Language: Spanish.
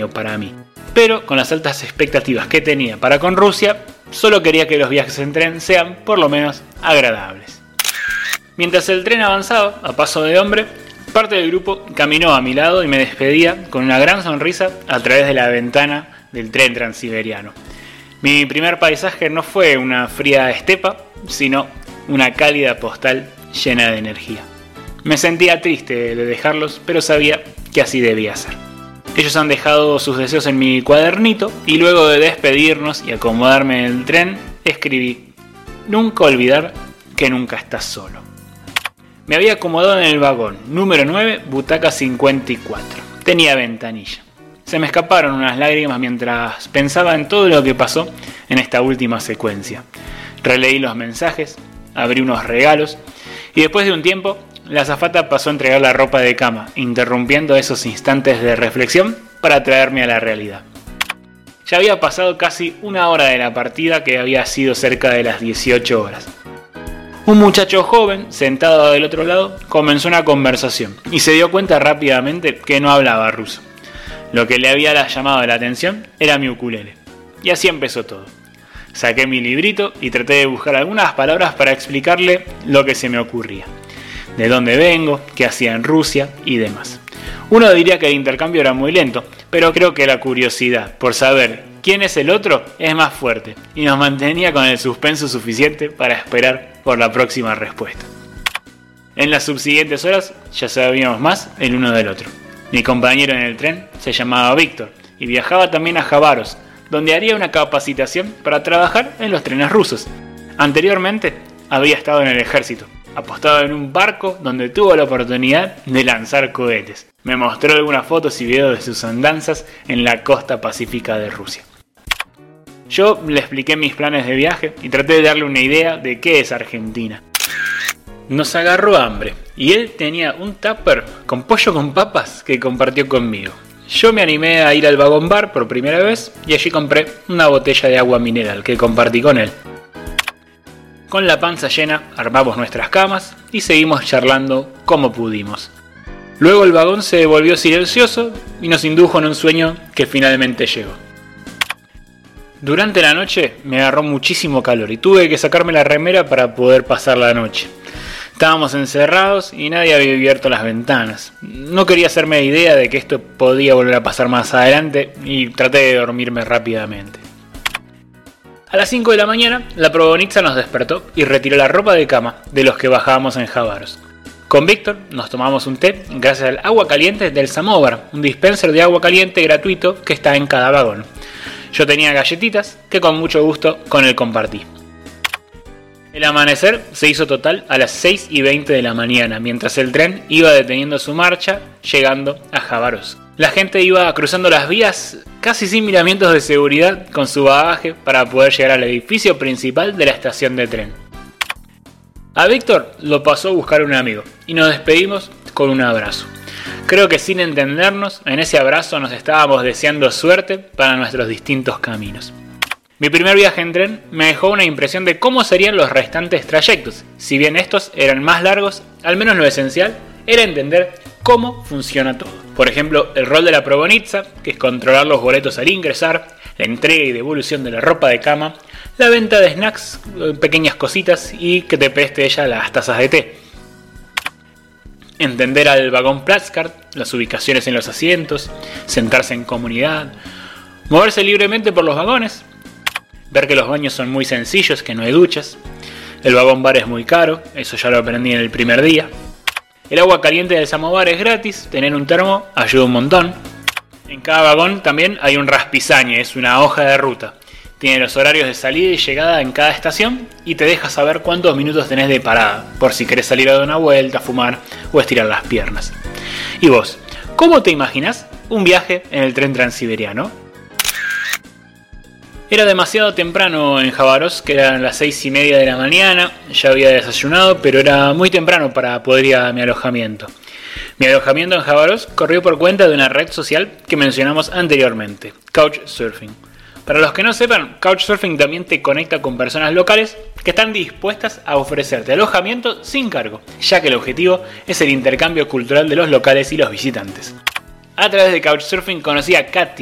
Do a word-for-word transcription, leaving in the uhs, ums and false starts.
premio para mí. Pero con las altas expectativas que tenía para con Rusia, solo quería que los viajes en tren sean por lo menos agradables. Mientras el tren avanzaba a paso de hombre, parte del grupo caminó a mi lado y me despedía con una gran sonrisa a través de la ventana del tren transiberiano. Mi primer paisaje no fue una fría estepa, sino una cálida postal llena de energía. Me sentía triste de dejarlos, pero sabía que así debía ser. Ellos han dejado sus deseos en mi cuadernito y luego de despedirnos y acomodarme en el tren, escribí: nunca olvidar que nunca estás solo. Me había acomodado en el vagón número nueve, butaca cincuenta y cuatro. Tenía ventanilla. Se me escaparon unas lágrimas mientras pensaba en todo lo que pasó en esta última secuencia. Releí los mensajes, abrí unos regalos y después de un tiempo la azafata pasó a entregar la ropa de cama, interrumpiendo esos instantes de reflexión para traerme a la realidad. Ya había pasado casi una hora de la partida, que había sido cerca de las dieciocho horas. Un muchacho joven, sentado del otro lado, comenzó una conversación y se dio cuenta rápidamente que no hablaba ruso. Lo que le había llamado la atención era mi ukulele. Y así empezó todo. Saqué mi librito y traté de buscar algunas palabras para explicarle lo que se me ocurría. De dónde vengo, qué hacía en Rusia y demás. Uno diría que el intercambio era muy lento, pero creo que la curiosidad por saber quién es el otro es más fuerte y nos mantenía con el suspenso suficiente para esperar por la próxima respuesta. En las subsiguientes horas ya sabíamos más el uno del otro. Mi compañero en el tren se llamaba Víctor y viajaba también a Javaros, donde haría una capacitación para trabajar en los trenes rusos. Anteriormente había estado en el ejército, apostado en un barco donde tuvo la oportunidad de lanzar cohetes. Me mostró algunas fotos y videos de sus andanzas en la costa pacífica de Rusia. Yo le expliqué mis planes de viaje y traté de darle una idea de qué es Argentina. Nos agarró hambre y él tenía un tupper con pollo con papas que compartió conmigo. Yo me animé a ir al vagón bar por primera vez y allí compré una botella de agua mineral que compartí con él. Con la panza llena armamos nuestras camas y seguimos charlando como pudimos. Luego el vagón se volvió silencioso y nos indujo en un sueño que finalmente llegó. Durante la noche me agarró muchísimo calor y tuve que sacarme la remera para poder pasar la noche. Estábamos encerrados y nadie había abierto las ventanas. No quería hacerme idea de que esto podía volver a pasar más adelante y traté de dormirme rápidamente. A las cinco de la mañana, la progonitza nos despertó y retiró la ropa de cama de los que bajábamos en Javaros. Con Víctor nos tomamos un té gracias al agua caliente del Samovar, un dispenser de agua caliente gratuito que está en cada vagón. Yo tenía galletitas que con mucho gusto con él compartí. El amanecer se hizo total a las seis y veinte de la mañana, mientras el tren iba deteniendo su marcha, llegando a Javaros. La gente iba cruzando las vías casi sin miramientos de seguridad con su bagaje para poder llegar al edificio principal de la estación de tren. A Víctor lo pasó a buscar un amigo y nos despedimos con un abrazo. Creo que sin entendernos, en ese abrazo nos estábamos deseando suerte para nuestros distintos caminos. Mi primer viaje en tren me dejó una impresión de cómo serían los restantes trayectos. Si bien estos eran más largos, al menos lo esencial era entender cómo funciona todo. Por ejemplo, el rol de la progonitza, que es controlar los boletos al ingresar, la entrega y devolución de la ropa de cama, la venta de snacks, pequeñas cositas y que te preste ella las tazas de té. Entender al vagón Platzkart, las ubicaciones en los asientos, sentarse en comunidad, moverse libremente por los vagones, ver que los baños son muy sencillos, que no hay duchas, el vagón bar es muy caro, eso ya lo aprendí en el primer día. El agua caliente del samovar es gratis, tener un termo ayuda un montón. En cada vagón también hay un raspizañe, es una hoja de ruta. Tiene los horarios de salida y llegada en cada estación y te deja saber cuántos minutos tenés de parada, por si querés salir a dar una vuelta, fumar o estirar las piernas. ¿Y vos? ¿Cómo te imaginás un viaje en el tren transiberiano? Era demasiado temprano en Javaros, que eran las seis y media de la mañana, ya había desayunado, pero era muy temprano para poder ir a mi alojamiento. Mi alojamiento en Javaros corrió por cuenta de una red social que mencionamos anteriormente, Couchsurfing. Para los que no sepan, Couchsurfing también te conecta con personas locales que están dispuestas a ofrecerte alojamiento sin cargo, ya que el objetivo es el intercambio cultural de los locales y los visitantes. A través de Couchsurfing conocí a Katy,